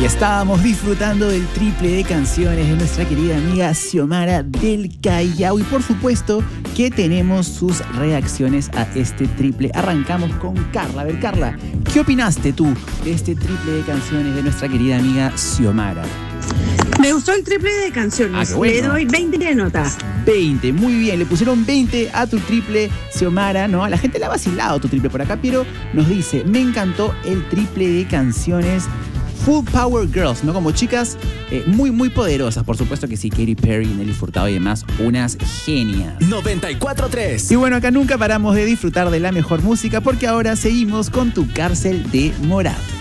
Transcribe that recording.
Y estábamos disfrutando del triple de canciones de nuestra querida amiga Xiomara del Callao. Y por supuesto que tenemos sus reacciones a este triple. Arrancamos con Carla. A ver, Carla, ¿qué opinaste tú de este triple de canciones de nuestra querida amiga Xiomara? Me gustó el triple de canciones. Qué bueno. Le doy 20 de nota. 20, muy bien. Le pusieron 20 a tu triple, Xiomara, ¿no? A la gente le ha vacilado tu triple por acá, pero nos dice, me encantó el triple de canciones. Full Power Girls, ¿no? Como chicas muy poderosas. Por supuesto que sí, Katy Perry, Nelly Furtado y demás, unas genias. 94.3. Y bueno, acá nunca paramos de disfrutar de la mejor música porque ahora seguimos con Tu Cárcel de Morat.